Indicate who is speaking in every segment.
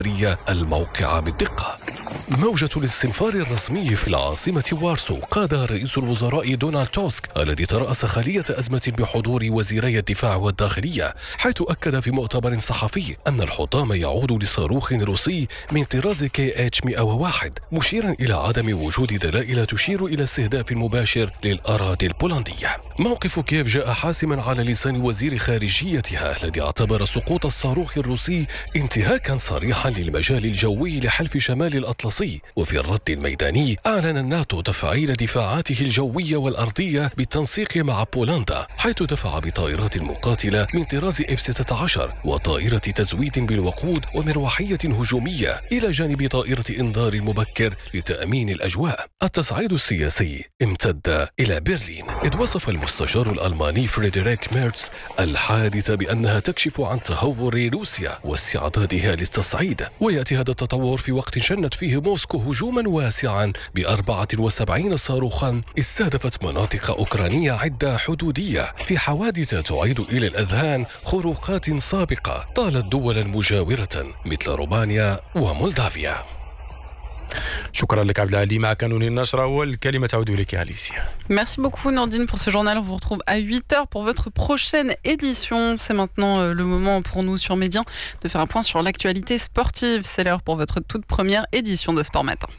Speaker 1: الموقع بالدقة. موجة الاستنفار الرسمي في العاصمة وارسو قادها رئيس الوزراء دونالد توسك الذي ترأس خلية أزمة بحضور وزيري الدفاع والداخلية، حيث أكد في مؤتمر صحفي أن الحطام يعود لصاروخ روسي من طراز KH-101، مشيرا إلى عدم وجود دلائل تشير إلى استهداف مباشر للأراضي البولندية. موقف كييف جاء حاسما على لسان وزير خارجيتها الذي اعتبر سقوط الصاروخ الروسي انتهاكا صريحا للمجال الجوي لحلف شمال الأطلسي. وفي الرد الميداني أعلن الناتو تفعيل دفاعاته الجوية والأرضية بالتنسيق مع بولندا، حيث دفع بطائرات مقاتلة من طراز F-16 وطائرة تزويد بالوقود ومروحية هجومية إلى جانب طائرة إنذار مبكر لتأمين الأجواء. التصعيد السياسي امتد إلى برلين، إذ وصف المستشار الألماني فريدريك ميرتز الحادثة بأنها تكشف عن تهور روسيا واستعدادها للتصعيد. ويأتي هذا التطور في وقت شنت فيه موسكو هجوما واسعا ب74 صاروخا استهدفت مناطق أوكرانية عدة حدودية في حوادث تعيد إلى الأذهان خروقات سابقة طالت دولا مجاورة مثل رومانيا ومولدافيا.
Speaker 2: شكرا لك عبد العالي مع قانون النشرة والكلمة تعود لك Alicia.
Speaker 3: Merci beaucoup Nordine pour ce journal. On vous retrouve à 8h pour votre prochaine édition. C'est maintenant le moment pour nous sur Médien de faire un point sur l'actualité sportive. C'est l'heure pour votre toute première édition de Sport Matin.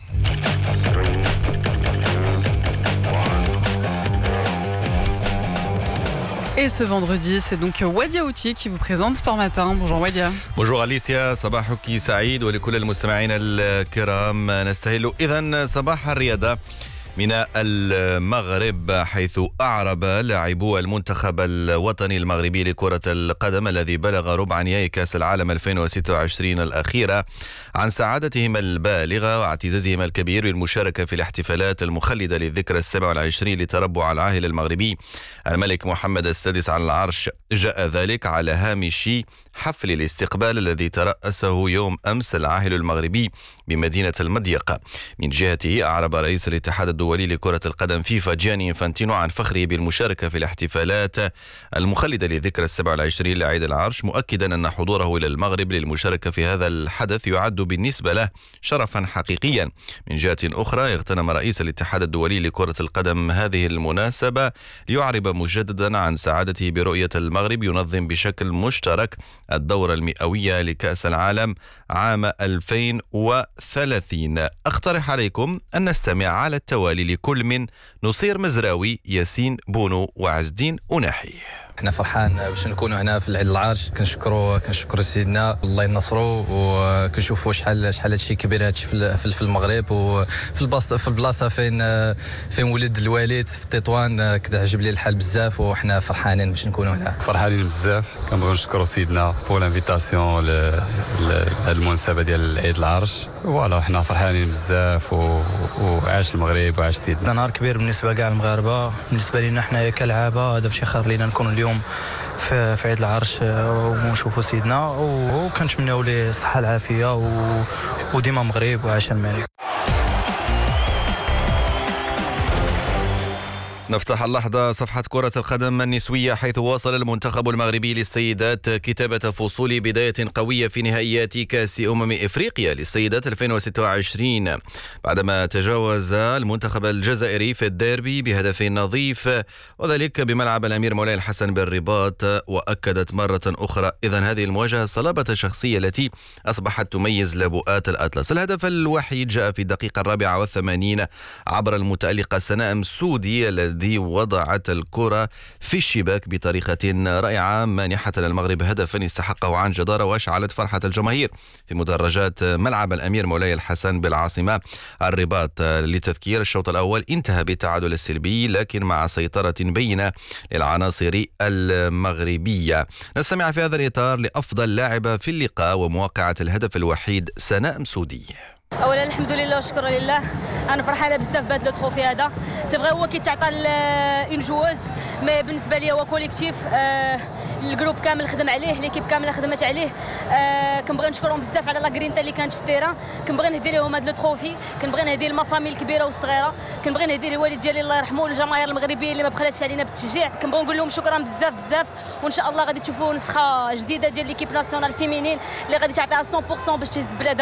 Speaker 3: Et ce vendredi, c'est donc Wadia Outi qui vous présente Sport Matin. Bonjour Wadia.
Speaker 4: Bonjour Alicia, صباحك سعيد ولكل المستمعين الكرام. نستهل إذن صباح الرياضة من المغرب، حيث أعرب لاعبو المنتخب الوطني المغربي لكرة القدم الذي بلغ ربع نهائي كأس العالم 2026 الأخيرة عن سعادتهم البالغة واعتزازهم الكبير بالمشاركة في الاحتفالات المخلدة للذكرى 27 لتربع العاهل المغربي الملك محمد السادس على العرش. جاء ذلك على هامش حفل الاستقبال الذي ترأسه يوم أمس العاهل المغربي بمدينة المضيق. من جهته أعرب رئيس الاتحاد الدولي لكرة القدم فيفا جياني إنفانتينو عن فخره بالمشاركة في الاحتفالات المخلدة للذكرى 27 لعيد العرش، مؤكدا أن حضوره إلى المغرب للمشاركة في هذا الحدث يعد بالنسبة له شرفا حقيقيا. من جهة أخرى اغتنم رئيس الاتحاد الدولي لكرة القدم هذه المناسبة ليعرب مجددا عن سعادته برؤية المغرب ينظم بشكل مشترك الدورة المئوية لكأس العالم عام 2030. أقترح عليكم أن نستمع على التوالي لكل من نصير مزراوي، ياسين بونو، وعز الدين أناحي.
Speaker 5: احنا فرحان باش نكونوا هنا في العيد العرش. كنشكروا سيدنا الله ينصرو، وكنشوفوا شحال هادشي كبير هادشي في المغرب وفي البلاصه فين ولد الوالد في تطوان. كذا عجب لي الحال بزاف وحنا فرحانين باش نكونوا هنا.
Speaker 6: فرحانين بزاف، كنبغيو نشكروا سيدنا بور لانفيتاسيون لهاد المناسبه ديال العيد العرش. فوالا حنا فرحانين بزاف وعاش المغرب وعاش سيدنا.
Speaker 7: نهار كبير بالنسبه لكاع المغاربه، بالنسبه لنا حنا كلعابه هذا افتخار لينا نكونوا اليوم في عيد العرش ونشوفوا سيدنا، وكنتمناو ليه الصحه العافيه وديما مغرب وعاش الملك.
Speaker 4: نفتح اللحظة صفحة كرة القدم النسوية، حيث واصل المنتخب المغربي للسيدات كتابة فصول بداية قوية في نهائيات كأس إفريقيا للسيدات 2026 بعدما تجاوز المنتخب الجزائري في الديربي بهدف نظيف، وذلك بملعب الأمير مولاي الحسن بالرباط. وأكدت مرة أخرى إذن هذه المواجهة صلابة الشخصية التي أصبحت تميز لبؤات الأطلس. الهدف الوحيد جاء في الدقيقة 84 عبر المتألقة سناء مسودي الذي وضعت الكرة في الشباك بطريقة رائعة، مانحة المغرب هدفا استحقه عن جدارة واشعلت فرحة الجماهير في مدرجات ملعب الأمير مولاي الحسن بالعاصمة الرباط. لتذكير، الشوط الأول انتهى بالتعادل السلبي لكن مع سيطرة بينة للعناصر المغربية. نستمع في هذا الإطار لأفضل لاعبة في اللقاء وموقعة الهدف الوحيد سناء مسودي.
Speaker 8: اولا الحمد لله والشكر لله. انا فرحانه بزاف بهذا لو تروفي هذا. سي فري هو كيتعطى اون جووز، مي بالنسبه لي هو كوليكتيف. الجروب كامل خدم عليه، ليكيب كامله خدمت عليه. كنبغي نشكرهم بزاف على لا غرينتا اللي كانت في التيران. كنبغي نهدي لهم هذا لو تروفي، كنبغي نهدي لما فامي الكبيره والصغيره، كنبغي نهدي للوالد ديالي الله يرحمه والجماهير المغربيه اللي ما بخلاتش علينا بالتشجيع. كنبغي نقول لهم شكرا بزاف بزاف، وان شاء الله غادي تشوفوا نسخه جديده ديال ليكيب ناسيونال فيمينين اللي غادي تعطيها 100% باش تهز البلاد.